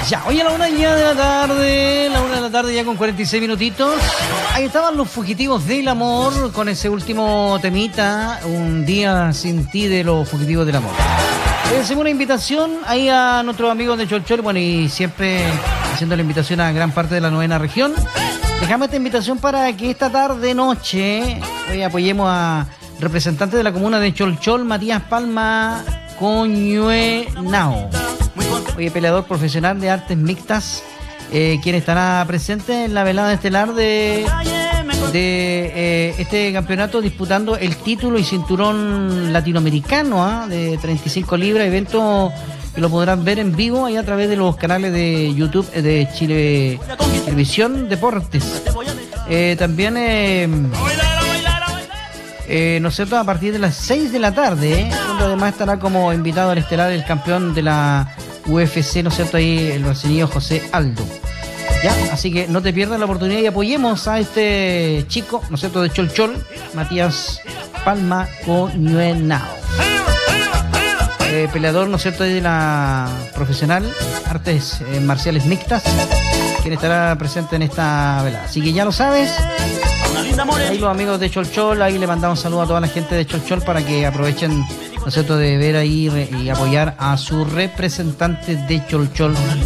Ya, hoy a la 1 ya de la tarde, la 1 de la tarde ya con 46 minutitos. Ahí estaban los fugitivos del amor con ese último temita, Un día sin ti, de los fugitivos del amor. Hacemos una invitación ahí a nuestros amigos de Cholchol, bueno, y siempre haciendo la invitación a gran parte de la novena región. Dejamos esta invitación para que esta tarde-noche hoy apoyemos a representantes de la comuna de Cholchol, Matías Palma Coñuenao. Oye, peleador profesional de artes mixtas, quien estará presente en la velada estelar de este campeonato, disputando el título y cinturón latinoamericano de 35 libras, evento que lo podrán ver en vivo ahí a través de los canales de YouTube de Chile Televisión Deportes. También ¿no es cierto?, a partir de las 6 de la tarde, donde además estará como invitado al estelar el campeón de la UFC, ¿no es cierto?, ahí el brasileño José Aldo. ¿Ya? Así que no te pierdas la oportunidad y apoyemos a este chico, ¿no es cierto?, de Cholchol, Matías Palma Coñuenao. Peleador, ¿no es cierto?, de la profesional, artes marciales mixtas, quien estará presente en esta velada. Así que ya lo sabes. Ahí los amigos de Cholchol, ahí le mandamos un saludo a toda la gente de Cholchol para que aprovechen, ¿no es cierto?, de ver ahí y apoyar a su representante de Cholchol.